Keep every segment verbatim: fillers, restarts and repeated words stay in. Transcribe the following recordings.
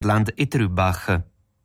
Sunderland e Trübach.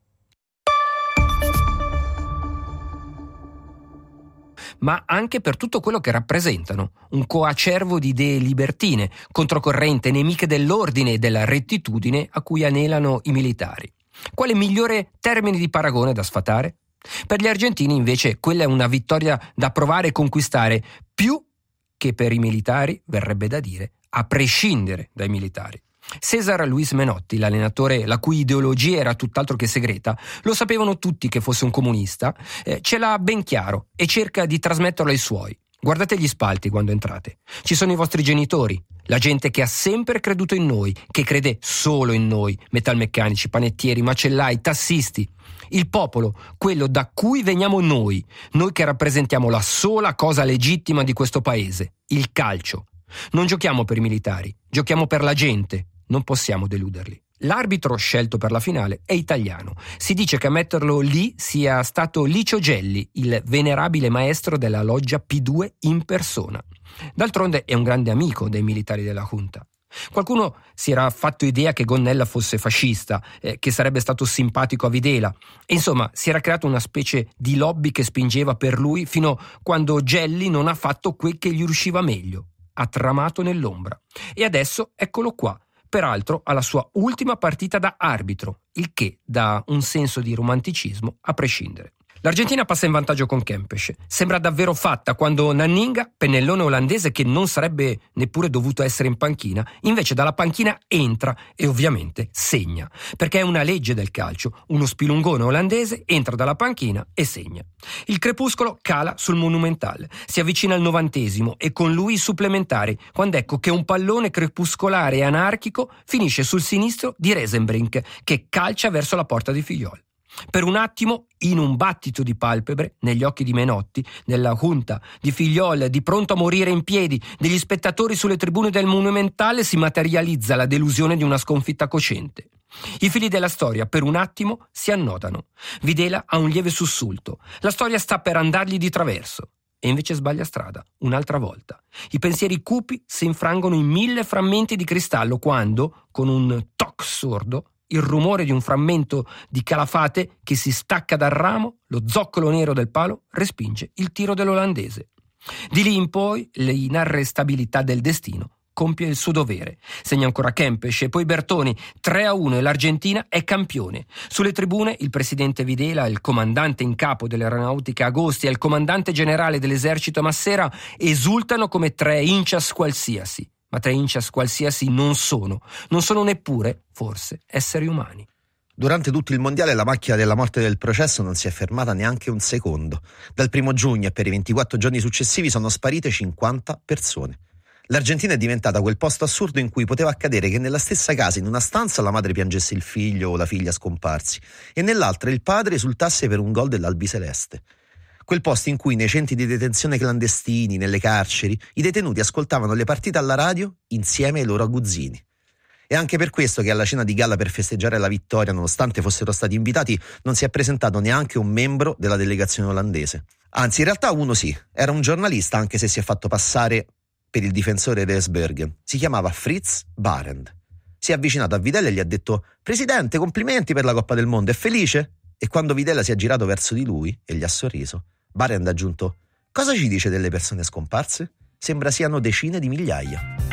Ma anche per tutto quello che rappresentano, un coacervo di idee libertine, controcorrente, nemiche dell'ordine e della rettitudine a cui anelano i militari. Quale migliore termine di paragone da sfatare? Per gli argentini invece quella è una vittoria da provare e conquistare, più che per i militari, verrebbe da dire, a prescindere dai militari. César Luis Menotti, l'allenatore la cui ideologia era tutt'altro che segreta, lo sapevano tutti che fosse un comunista, eh, ce l'ha ben chiaro e cerca di trasmetterlo ai suoi. Guardate gli spalti quando entrate. Ci sono i vostri genitori, la gente che ha sempre creduto in noi, che crede solo in noi, metalmeccanici, panettieri, macellai, tassisti. Il popolo, quello da cui veniamo noi, noi che rappresentiamo la sola cosa legittima di questo paese, il calcio. Non giochiamo per i militari, giochiamo per la gente. Non possiamo deluderli. L'arbitro scelto per la finale è italiano. Si dice che a metterlo lì sia stato Licio Gelli, il venerabile maestro della loggia P due in persona. D'altronde è un grande amico dei militari della Junta. Qualcuno si era fatto idea che Gonnella fosse fascista, eh, che sarebbe stato simpatico a Videla. E insomma, si era creata una specie di lobby che spingeva per lui fino quando Gelli non ha fatto quel che gli riusciva meglio. Ha tramato nell'ombra. E adesso eccolo qua. Peraltro alla sua ultima partita da arbitro, il che dà un senso di romanticismo a prescindere. L'Argentina passa in vantaggio con Kempes. Sembra davvero fatta quando Nanninga, pennellone olandese che non sarebbe neppure dovuto essere in panchina, invece dalla panchina entra e ovviamente segna, perché è una legge del calcio. Uno spilungone olandese entra dalla panchina e segna. Il crepuscolo cala sul Monumental, si avvicina al novantesimo e con lui i supplementari, quando ecco che un pallone crepuscolare e anarchico finisce sul sinistro di Resenbrink, che calcia verso la porta di Figliol. Per un attimo, in un battito di palpebre, negli occhi di Menotti, nella Junta, di Figliol, di pronto a morire in piedi, degli spettatori sulle tribune del Monumentale, si materializza la delusione di una sconfitta cosciente. I fili della storia, per un attimo, si annodano. Videla ha un lieve sussulto. La storia sta per andargli di traverso. E invece sbaglia strada, un'altra volta. I pensieri cupi si infrangono in mille frammenti di cristallo quando, con un toc sordo, il rumore di un frammento di calafate che si stacca dal ramo, lo zoccolo nero del palo respinge il tiro dell'olandese. Di lì in poi l'inarrestabilità del destino compie il suo dovere. Segna ancora Kempes e poi Bertoni, tre a uno e l'Argentina è campione. Sulle tribune il presidente Videla, il comandante in capo dell'aeronautica Agosti e il comandante generale dell'esercito Massera esultano come tre hinchas qualsiasi. Ma tre hinchas qualsiasi non sono, non sono neppure, forse, esseri umani. Durante tutto il mondiale la macchina della morte del processo non si è fermata neanche un secondo. Dal primo giugno e per i ventiquattro giorni successivi sono sparite cinquanta persone. L'Argentina è diventata quel posto assurdo in cui poteva accadere che nella stessa casa, in una stanza, la madre piangesse il figlio o la figlia scomparsi e nell'altra il padre esultasse per un gol dell'Albiceleste. Quel posto in cui nei centri di detenzione clandestini, nelle carceri, i detenuti ascoltavano le partite alla radio insieme ai loro aguzzini. È anche per questo che alla cena di gala per festeggiare la vittoria, nonostante fossero stati invitati, non si è presentato neanche un membro della delegazione olandese. Anzi, in realtà uno sì, era un giornalista, anche se si è fatto passare per il difensore Reesbergen. Si chiamava Fritz Barend. Si è avvicinato a Videla e gli ha detto: «Presidente, complimenti per la Coppa del Mondo, è felice?» E quando Videla si è girato verso di lui e gli ha sorriso, Barend ha aggiunto: «Cosa ci dice delle persone scomparse? Sembra siano decine di migliaia».